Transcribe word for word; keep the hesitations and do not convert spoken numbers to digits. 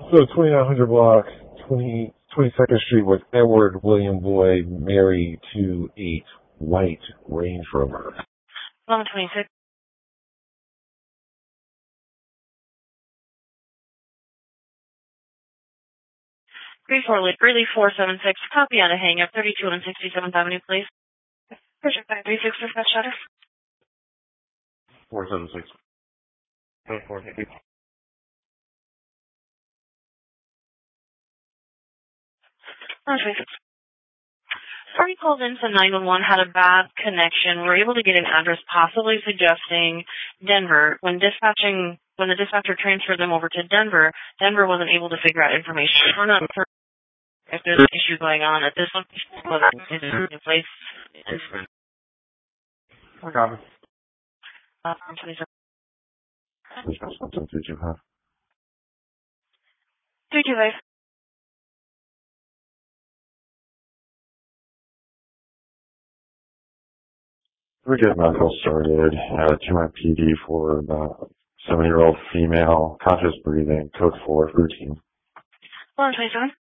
So twenty-nine hundred block, twenty, twenty-second Street with Edward William Boyd, Mary two eight, white Range Rover. eleven twenty-six. three four, Ridley four seven six, copy on a hang up, thirty-two and sixty-seventh Avenue, please. Project five three six, dispatch shutter. four seven six. Oh, four, thank you. eleven twenty-six. Party called in to nine one one, had a bad connection. We were able to get an address possibly suggesting Denver. When dispatching, when the dispatcher transferred them over to Denver, Denver wasn't able to figure out information. We're not sure if there's an issue going on at this location, whether it's in a new place. I got it. Uh, twenty-seven. three two five. three two five. We get medical started at two M P D for the seven-year-old female, conscious breathing, code four, routine. eleven twenty-seven.